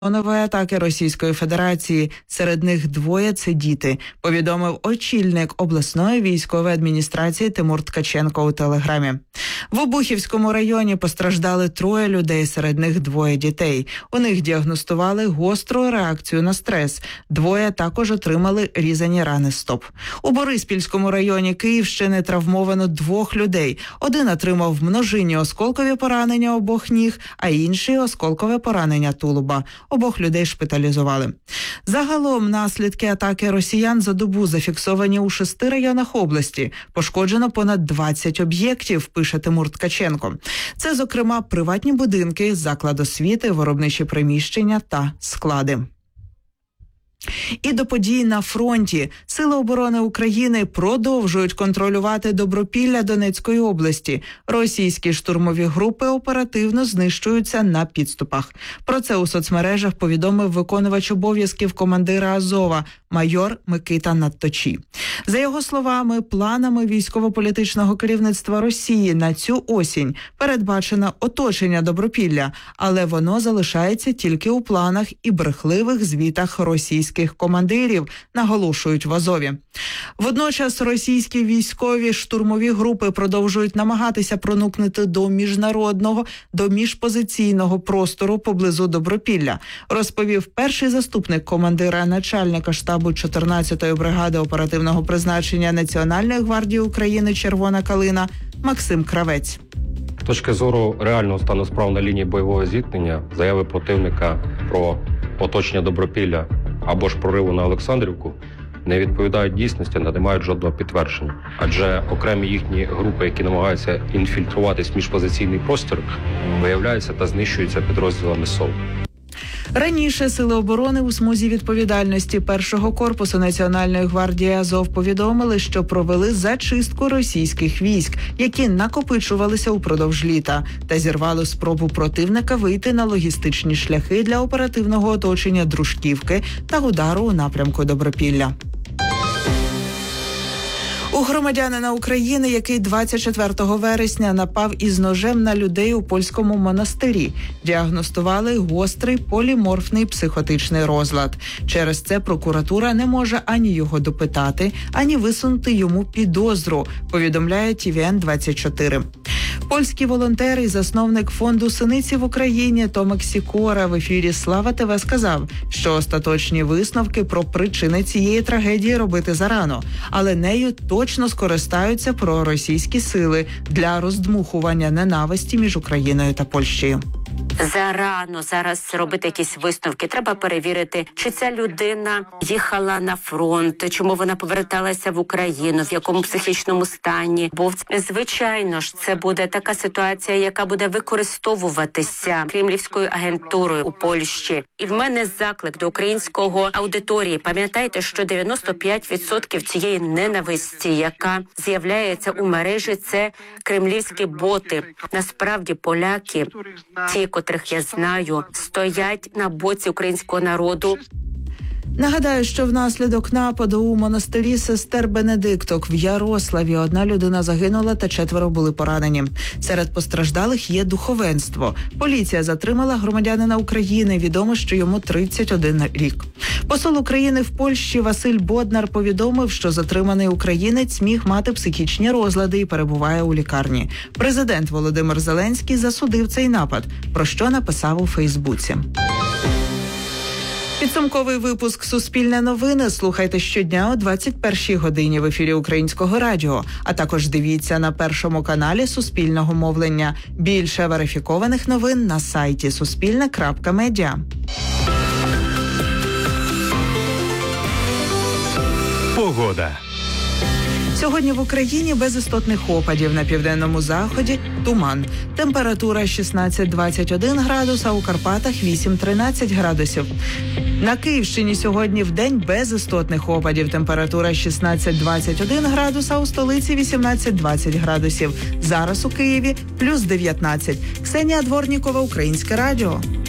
дронової атаки Російської Федерації. Серед них 2 – це діти, повідомив очільник обласної військової адміністрації Тимур Ткаченко у Телеграмі. В Обухівському районі постраждали 3 людей, серед них 2 дітей. У них діагностували гостру реакцію на стрес. 2 також отримали різані рани стоп. У Бориспільському районі Київщини травмовано 2 людей. Один отримав множинні осколкові поранення обох ніг, а інший – осколкове поранення тулуба. Обох людей шпиталізували. Загалом наслідки атаки росіян за добу зафіксовані у 6 районах області. Пошкоджено понад 20 об'єктів, пише Тимур Ткаченко. Це, зокрема, приватні будинки, заклад освіти, виробничі приміщення та склади. І до подій на фронті. Сили оборони України продовжують контролювати Добропілля Донецької області. Російські штурмові групи оперативно знищуються на підступах. Про це у соцмережах повідомив виконувач обов'язків командира Азова майор Микита Надточій. За його словами, планами військово-політичного керівництва Росії на цю осінь передбачено оточення Добропілля, але воно залишається тільки у планах і брехливих звітах російських командирів, наголошують в Азові. Водночас російські військові штурмові групи продовжують намагатися проникнути до міжпозиційного простору поблизу Добропілля, розповів перший заступник командира начальника штабу 14-ї бригади оперативного призначення Національної гвардії України «Червона калина» Максим Кравець. З точки зору реального стану справ на лінії бойового зіткнення, заяви противника про оточення Добропілля або ж прориву на Олександрівку не відповідають дійсності, не мають жодного підтвердження. Адже окремі їхні групи, які намагаються інфільтруватись в міжпозиційний простір, виявляються та знищуються підрозділами СОВ. Раніше Сили оборони у смузі відповідальності першого корпусу Національної гвардії Азов повідомили, що провели зачистку російських військ, які накопичувалися упродовж літа, та зірвали спробу противника вийти на логістичні шляхи для оперативного оточення Дружківки та удару у напрямку Добропілля. У громадянина України, який 24 вересня напав із ножем на людей у польському монастирі, діагностували гострий поліморфний психотичний розлад. Через це прокуратура не може ані його допитати, ані висунути йому підозру, повідомляє TVN-24. Польський волонтер і засновник фонду «Синиці в Україні» Томик Сікора в ефірі «Слава ТВ» сказав, що остаточні висновки про причини цієї трагедії робити зарано, але нею точно скористаються проросійські сили для роздмухування ненависті між Україною та Польщею. Зарано зараз робити якісь висновки. Треба перевірити, чи ця людина їхала на фронт, чому вона поверталася в Україну, в якому психічному стані. Бо, звичайно ж, це буде така ситуація, яка буде використовуватися кремлівською агентурою у Польщі. І в мене заклик до українського аудиторії. Пам'ятайте, що 95% цієї ненависті, яка з'являється у мережі, це кремлівські боти. Насправді поляки, ті, котрих я знаю, стоять на боці українського народу. Нагадаю, що внаслідок нападу у монастирі сестер Бенедикток в Ярославі 1 людина загинула та 4 були поранені. Серед постраждалих є духовенство. Поліція затримала громадянина України. Відомо, що йому 31 рік. Посол України в Польщі Василь Боднар повідомив, що затриманий українець міг мати психічні розлади і перебуває у лікарні. Президент Володимир Зеленський засудив цей напад, про що написав у Фейсбуці. Підсумковий випуск «Суспільне новини» слухайте щодня о 21-й годині в ефірі Українського радіо, а також дивіться на Першому каналі Суспільного мовлення. Більше верифікованих новин на сайті suspilne.media. Погода. Сьогодні в Україні без істотних опадів. На південному заході – туман. Температура 16-21 градус, а у Карпатах 8-13 градусів. На Київщині сьогодні вдень без істотних опадів. Температура 16-21 градус, а у столиці 18-20 градусів. Зараз у Києві плюс 19. Ксенія Дворнікова, Українське радіо.